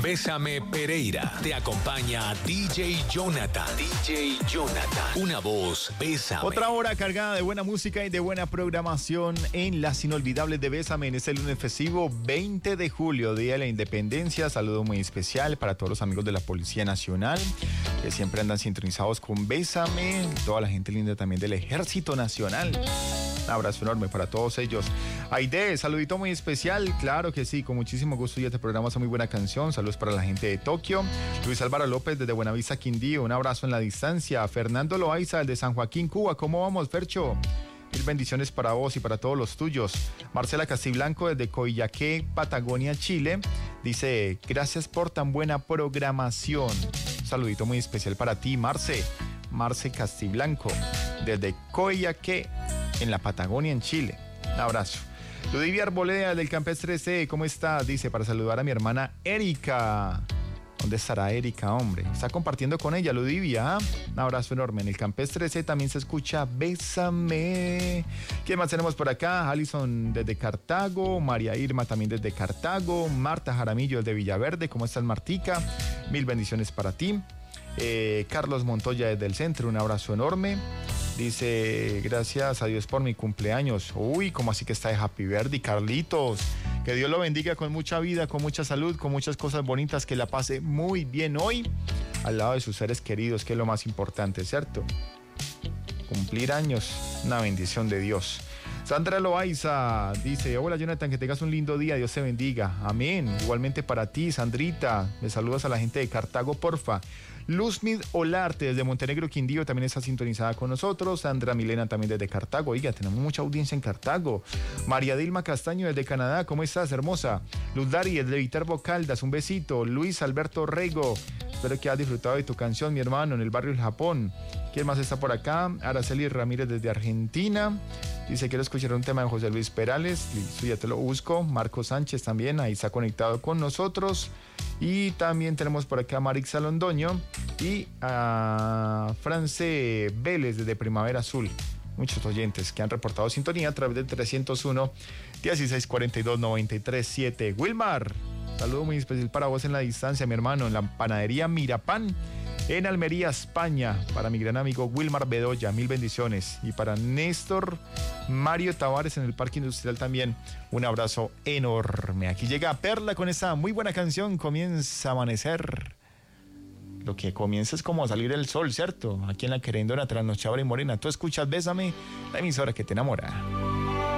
Bésame Pereira. Te acompaña DJ Jonathan. DJ Jonathan. Una voz, Bésame. Otra hora cargada de buena música y de buena programación en las inolvidables de Bésame en este lunes festivo 20 de julio, Día de la Independencia. Saludo muy especial para todos los amigos de la Policía Nacional que siempre andan sintonizados con Bésame. Toda la gente linda también del Ejército Nacional. Un abrazo enorme para todos ellos. Aide, saludito muy especial. Claro que sí, con muchísimo gusto. Ya te programas una muy buena canción. Saludos para la gente de Tokio. Luis Álvaro López desde Buenavista, Quindío. Un abrazo en la distancia. Fernando Loaiza desde San Joaquín, Cuba. ¿Cómo vamos, Fercho? Mil bendiciones para vos y para todos los tuyos. Marcela Castiblanco desde Coillaqué, Patagonia, Chile. Dice, gracias por tan buena programación. Un saludito muy especial para ti, Marce Castiblanco desde Coillaqué, en la Patagonia, en Chile. Un abrazo. Ludivia Arboleda del Campestre C, ¿cómo estás? Dice, para saludar a mi hermana Erika. ¿Dónde estará Erika, hombre? Está compartiendo con ella, Ludivia. Un abrazo enorme. En el Campestre C también se escucha Bésame. ¿Qué más tenemos por acá? Alison desde Cartago, María Irma también desde Cartago, Marta Jaramillo desde Villaverde. ¿Cómo estás, Martica? Mil bendiciones para ti. Carlos Montoya desde el centro, un abrazo enorme. Dice, gracias a Dios por mi cumpleaños. Uy, ¿cómo así que está de Happy Birthday, Carlitos? Que Dios lo bendiga con mucha vida, con mucha salud, con muchas cosas bonitas, que la pase muy bien hoy al lado de sus seres queridos, que es lo más importante, ¿cierto? Cumplir años, una bendición de Dios. Sandra Loaiza dice, hola Jonathan, que tengas un lindo día, Dios te bendiga. Amén. Igualmente para ti, Sandrita. Me saludas a la gente de Cartago, porfa. Luzmid Olarte desde Montenegro, Quindío también está sintonizada con nosotros. Sandra Milena también desde Cartago. Oiga, tenemos mucha audiencia en Cartago. María Dilma Castaño desde Canadá. ¿Cómo estás, hermosa? Luz Dari desde Viterbo Caldas. Un besito. Luis Alberto Rego. Espero que hayas disfrutado de tu canción, mi hermano, en el barrio El Japón. ¿Quién más está por acá? Araceli Ramírez desde Argentina. Dice, quiero escuchar un tema de José Luis Perales. Listo, ya te lo busco. Marco Sánchez también, ahí está conectado con nosotros. Y también tenemos por acá a Marixa Londoño y a France Vélez desde Primavera Azul. Muchos oyentes que han reportado sintonía a través del 301-1642-937. Wilmar, saludo muy especial para vos en la distancia, mi hermano, en la panadería Mirapan, en Almería, España, para mi gran amigo Wilmar Bedoya, mil bendiciones. Y para Néstor Mario Tavares en el Parque Industrial también, un abrazo enorme. Aquí llega Perla con esa muy buena canción, Comienza a Amanecer. Lo que comienza es como a salir el sol, ¿cierto? Aquí en la querendona, trasnochadora y morena. Tú escuchas Bésame, la emisora que te enamora.